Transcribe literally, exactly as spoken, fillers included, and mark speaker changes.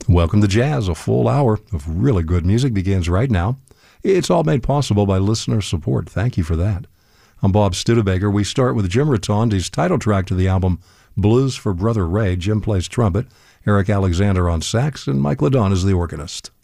Speaker 1: Welcome to Jazz. A full hour of really good music begins right now. It's all made possible by listener support. Thank you for that. I'm Bob Studebaker. We start with Jim Rotondi's title track to the album, Blues for Brother Ray. Jim plays trumpet, Eric Alexander on sax, and Mike Ladon is the organist.